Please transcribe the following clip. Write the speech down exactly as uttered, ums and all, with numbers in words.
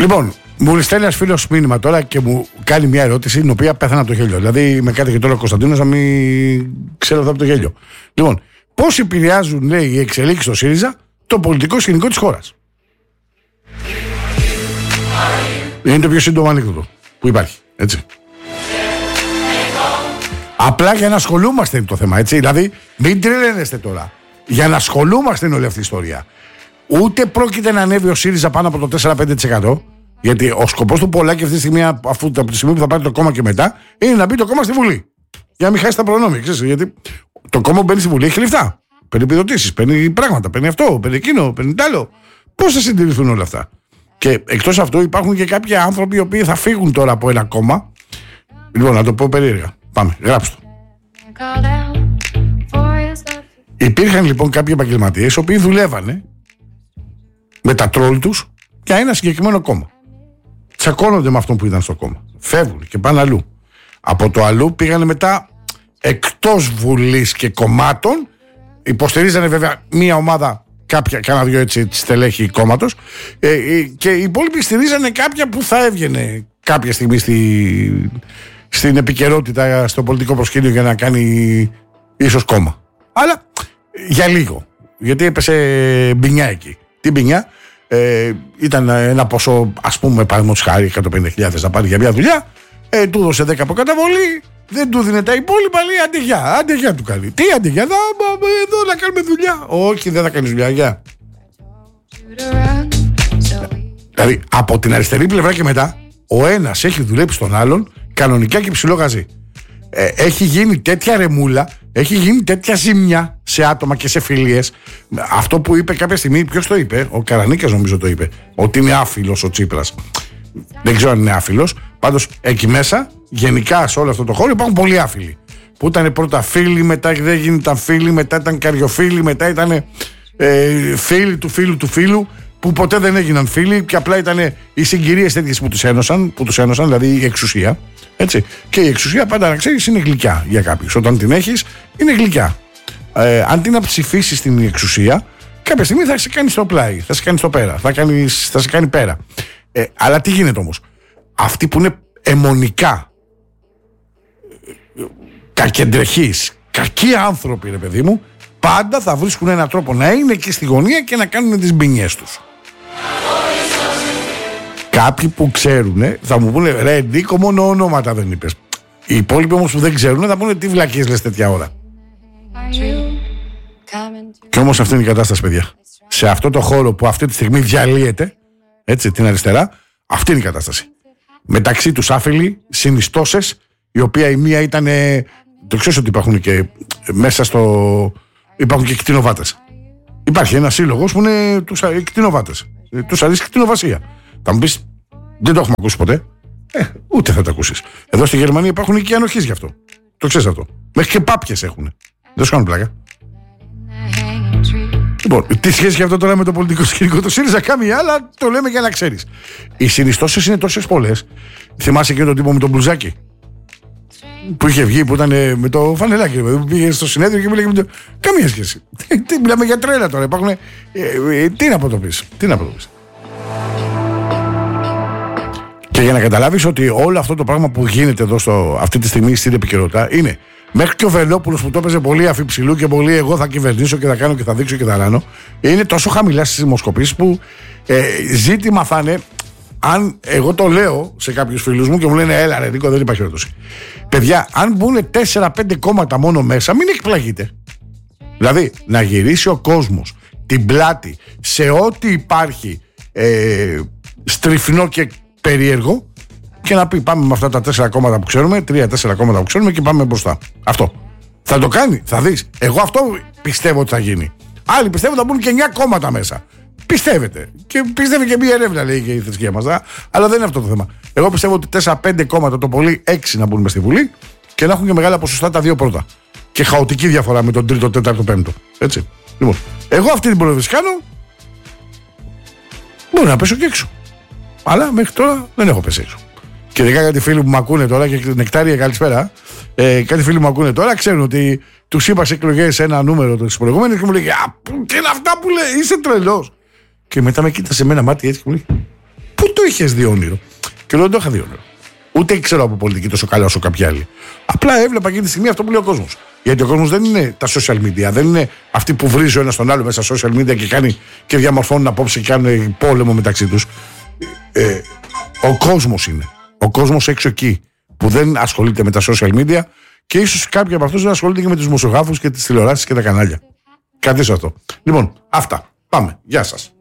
Λοιπόν, μου στέλνει ένα φίλο μήνυμα τώρα και μου κάνει μια ερώτηση την οποία πέθανα από το γέλιο. Δηλαδή, με κάτι και τώρα ο Κωνσταντίνος να μην ξέρω αυτό από το γέλιο. Λοιπόν, πώς επηρεάζουν, λέει, οι εξελίξεις στο ΣΥΡΙΖΑ το πολιτικό σκηνικό της χώρας. Είναι το πιο σύντομο ανέκδοτο που υπάρχει, έτσι. Απλά για να ασχολούμαστε είναι το θέμα, έτσι. Δηλαδή, μην τρελαίνεστε τώρα. Για να ασχολούμαστε είναι όλη αυτή η ιστορία. Ούτε πρόκειται να ανέβει ο ΣΥΡΙΖΑ πάνω από το τέσσερα με πέντε τοις εκατό. Γιατί ο σκοπός του Πολάκη αυτή τη στιγμή, αφού από τη στιγμή που θα πάρει το κόμμα και μετά, είναι να μπει το κόμμα στη Βουλή. Για να μην χάσει τα προνόμια. Ξέρεις, γιατί το κόμμα που μπαίνει στη Βουλή έχει λεφτά. Παίρνει επιδοτήσεις, παίρνει πράγματα, παίρνει αυτό, παίρνει εκείνο, παίρνει τ' άλλο. Πώς θα συντηρηθούν όλα αυτά. Και εκτός αυτού υπάρχουν και κάποιοι άνθρωποι οι οποίοι θα φύγουν τώρα από ένα κόμμα. Λοιπόν, να το πω περίεργα. Πάμε, γράψτε το. Υπήρχαν λοιπόν κάποιοι επαγγελματίες οι οποίοι δουλεύανε με τα τρόλ τους για ένα συγκεκριμένο κόμμα. Τσακώνονται με αυτόν που ήταν στο κόμμα. Φεύγουν και πάνε αλλού. Από το αλλού πήγανε μετά εκτός Βουλής και κομμάτων. Υποστηρίζανε βέβαια μία ομάδα, κάποια, κάνα δυο έτσι στελέχη κόμματος, ε, ε, και οι υπόλοιποι στηρίζανε κάποια που θα έβγαινε κάποια στιγμή στη, στην επικαιρότητα στο πολιτικό προσκήνιο για να κάνει ίσως κόμμα. Αλλά για λίγο. Γιατί έπεσε μπινιά εκεί. Τι μπινιά? Ε, ήταν ένα ποσό, ας πούμε, παραδείγματος χάρη εκατόν πενήντα χιλιάδες να πάρει για μια δουλειά. Ε, του δώσε δέκα από καταβολή. Δεν του δίνε τα υπόλοιπα. Λέει αντεγιά, αντεγιά του κάνει. Τι αντεγιά, εδώ, εδώ να κάνουμε δουλειά. Όχι, δεν θα κάνει δουλειά, γεια. Δηλαδή από την αριστερή πλευρά και μετά, ο ένας έχει δουλέψει στον άλλον κανονικά και ψηλό γαζί. Ε, έχει γίνει τέτοια ρεμούλα, έχει γίνει τέτοια ζημιά σε άτομα και σε φιλίες. Αυτό που είπε κάποια στιγμή, ποιος το είπε? Ο Καρανίκας νομίζω το είπε. Ότι είναι άφιλος ο Τσίπρας. Δεν ξέρω αν είναι άφιλος. Πάντως εκεί μέσα, γενικά σε όλο αυτό το χώρο, υπάρχουν πολλοί άφιλοι. Που ήταν πρώτα φίλοι, μετά δεν γίνονταν φίλοι, μετά ήταν καριοφίλοι, μετά ήταν ε, φίλοι του φίλου του φίλου, που ποτέ δεν έγιναν φίλοι και απλά ήταν οι συγκυρίες τέτοιες που τους ένωσαν, που τους ένωσαν, δηλαδή η εξουσία. Έτσι. Και η εξουσία πάντα να ξέρεις είναι γλυκιά για κάποιους. Όταν την έχεις, είναι γλυκιά. Ε, αν την ψηφίσεις στην εξουσία, κάποια στιγμή θα σε κάνει στο πλάι, θα σε κάνει στο πέρα, θα, κάνεις, θα σε κάνει πέρα. Ε, αλλά τι γίνεται όμως? Αυτοί που είναι αιμονικά κακεντρεχείς, κακοί άνθρωποι, ρε παιδί μου, πάντα θα βρίσκουν έναν τρόπο να είναι εκεί στη γωνία και να κάνουν τις μπινιές τους. Κάποιοι που ξέρουν θα μου πούνε ρε Νίκο, μόνο ονόματα δεν είπες. Οι υπόλοιποι όμως που δεν ξέρουν θα πούνε τι βλακίες λες τέτοια ώρα. Και όμως αυτή είναι η κατάσταση, παιδιά. Σε αυτό το χώρο που αυτή τη στιγμή διαλύεται, έτσι, την αριστερά, αυτή είναι η κατάσταση. Μεταξύ τους άφιλοι, συνιστώσεις, η οποία η μία ήταν. Το ξέρεις ότι υπάρχουν και μέσα στο. Υπάρχουν και κτηνοβάτες. Υπάρχει ένας σύλλογος που είναι τους κτηνοβάτες. Τους αρέσει η κτηνοβασία. Θα μου πεις, δεν το έχουμε ακούσει ποτέ. Ε, ούτε θα το ακούσεις. Εδώ στη Γερμανία υπάρχουν και ανοχείς γι' αυτό. Το ξέρεις αυτό. Μέχρι και πάπιες έχουν. Δεν σου κάνουν πλάκα. Λοιπόν, τι σχέση έχει αυτό τώρα με το πολιτικό σκηνικό του ΣΥΡΙΖΑ? Κάμια, αλλά το λέμε για να ξέρεις. Οι συνιστώσεις είναι τόσες πολλές. Θυμάσαι και τον τύπο με τον μπλουζάκι που είχε βγει, που ήταν με το φανελάκι, που πήγε στο συνέδριο και μου λέγε. Καμία σχέση. Τι, μιλάμε για τρέλα τώρα. Υπάρχουν. Ε, ε, τι να αποτοπίσει. Τι να αποτοπίσει. Και για να καταλάβεις ότι όλο αυτό το πράγμα που γίνεται εδώ στο, αυτή τη στιγμή στην επικαιρότητα είναι μέχρι και ο Βελόπουλος που το έπαιζε πολύ αφιψηλού και πολύ εγώ θα κυβερνήσω και θα κάνω και θα δείξω και θα ράνω, είναι τόσο χαμηλά στις δημοσκοπήσεις που ε, ζήτημα θα είναι. Αν εγώ το λέω σε κάποιους φίλους μου και μου λένε έλα ρε Νίκο, δεν υπάρχει περίπτωση. Παιδιά, αν μπουν τέσσερα πέντε κόμματα μόνο μέσα, μην εκπλαγείτε. Δηλαδή, να γυρίσει ο κόσμος την πλάτη σε ό,τι υπάρχει ε, στριφνό και περίεργο και να πει πάμε με αυτά τα τέσσερα κόμματα που ξέρουμε, τρία-τέσσερα κόμματα που ξέρουμε και πάμε μπροστά. Αυτό. Θα το κάνει, θα δεις. Εγώ αυτό πιστεύω ότι θα γίνει. Άλλοι πιστεύω ότι θα μπουν και εννιά κόμματα μέσα. Πιστεύετε. Και πιστεύει και μία έρευνα, λέει και η θρησκεία μας. Αλλά δεν είναι αυτό το θέμα. Εγώ πιστεύω ότι τέσσερα πέντε κόμματα, το πολύ έξι να μπουν μες στη Βουλή και να έχουν και μεγάλα ποσοστά τα δύο πρώτα. Και χαοτική διαφορά με τον τρίτο, τέταρτο, πέμπτο. Έτσι. Λοιπόν, εγώ αυτή την πρόταση κάνω. Μπορεί να πέσω και έξω. Αλλά μέχρι τώρα δεν έχω πέσει έξω. Και ειδικά κάτι φίλοι που μου ακούνε τώρα και νεκτάρια, καλησπέρα. Ε, κάτι φίλοι που μου ακούνε τώρα ξέρουν ότι τους είπα σε εκλογές ένα νούμερο τις προηγούμενες και μου λέει α, τι είναι αυτά που λέει, είσαι τρελός. Και μετά με κοίτασε με ένα μάτι έτσι και μου λέει πού το το είχες δει όνειρο. Και λέω δεν το είχα δει όνειρο. Ούτε ξέρω από πολιτική τόσο καλά όσο κάποιοι άλλοι. Απλά έβλεπα εκείνη τη στιγμή αυτό που λέει ο κόσμος. Γιατί ο κόσμος δεν είναι τα social media, δεν είναι αυτοί που βρίζει ο ένας τον άλλο μέσα στα social media και, κάνει, και διαμορφώνουν απόψη και κάνουν πόλεμο μεταξύ τους. Ε, ο κόσμος είναι. Ο κόσμος έξω εκεί που δεν ασχολείται με τα social media και ίσως κάποιοι από αυτούς δεν ασχολούνται και με τους δημοσιογράφους και τις τηλεοράσεις και τα κανάλια. Κάτι σε αυτό. Λοιπόν, αυτά. Πάμε. Γεια σας.